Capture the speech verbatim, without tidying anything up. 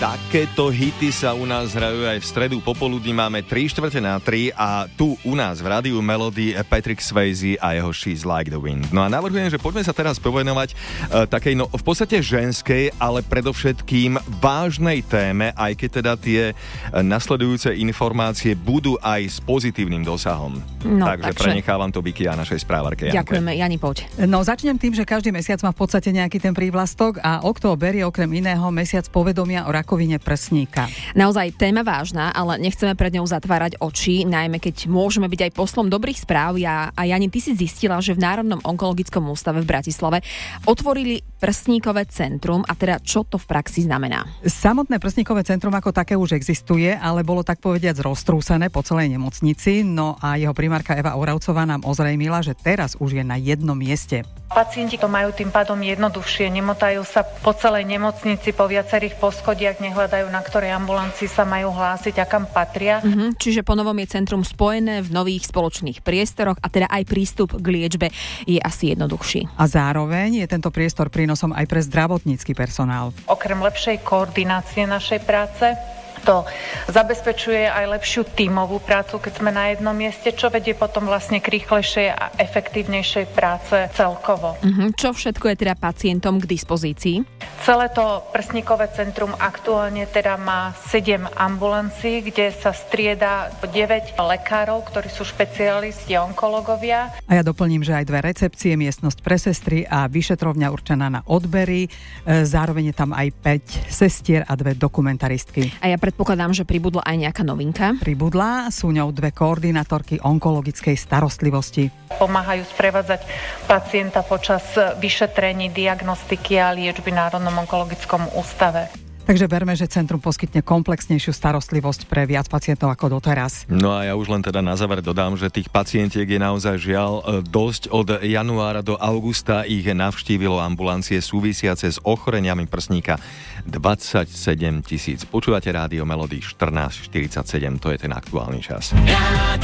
Takéto hity sa u nás hrajú aj v stredu popoludní. Máme tri štvrte na tri a tu u nás v Rádiu Melody Patrick Swayze a jeho She's Like the Wind. No a navrhujem, že poďme sa teraz povenovať uh, takej, no v podstate ženskej, ale predovšetkým vážnej téme, aj keď teda tie uh, nasledujúce informácie budú aj s pozitívnym dosahom. No, takže, takže prenechávam to Vicky a našej správarke Janke. Ďakujeme, Jani, poď. No začnem tým, že každý mesiac má v podstate nejaký ten prívlastok a október je okrem iného mesiac povedomia o rakovine prsníka. Naozaj téma vážna, ale nechceme pred ňou zatvárať oči, najmä keď môžeme byť aj poslom dobrých správ. Ja, a Jani, ty si zistila, že v Národnom onkologickom ústave v Bratislave otvorili prsníkové centrum a teda čo to v praxi znamená? Samotné prsníkové centrum ako také už existuje, ale bolo tak povediac roztrúsené po celej nemocnici, no a jeho primárka Eva Oravcová nám ozrejmila, že teraz už je na jednom mieste. Pacienti to majú tým pádom jednoduchšie, nemotajú sa po celej nemocnici, po viacerých poschodiach, nehľadajú, na ktorej ambulancii sa majú hlásiť a kam patria. Mhm, čiže ponovom je centrum spojené v nových spoločných priestoroch a teda aj prístup k liečbe je asi jednoduchší. A zároveň je tento priestor prínosom aj pre zdravotnícky personál. Okrem lepšej koordinácie našej práce, to zabezpečuje aj lepšiu tímovú prácu, keď sme na jednom mieste, čo vedie potom vlastne k rýchlejšej a efektívnejšej práce celkovo. Uh-huh. Čo všetko je teda pacientom k dispozícii? Celé to prsníkové centrum aktuálne teda má sedem ambulancií, kde sa strieda deväť lekárov, ktorí sú špecialisti a onkológovia. A ja doplním, že aj dve recepcie, miestnosť pre sestry a vyšetrovňa určená na odbery. Zároveň je tam aj päť sestier a dve dokumentaristky. A ja predpokladám, že pribudla aj nejaká novinka? Pribudla, sú ňou dve koordinátorky onkologickej starostlivosti. Pomáhajú sprevádzať pacienta počas vyšetrení, diagnostiky a liečby v Národnom onkologickom ústave. Takže verme, že centrum poskytne komplexnejšiu starostlivosť pre viac pacientov ako doteraz. No a ja už len teda na záver dodám, že tých pacientiek je naozaj žiaľ dosť. Od januára do augusta ich navštívilo ambulancie súvisiace s ochoreniami prsníka dvadsaťsedem tisíc. Počúvate Rádio Melody štrnásť štyridsaťsedem, to je ten aktuálny čas.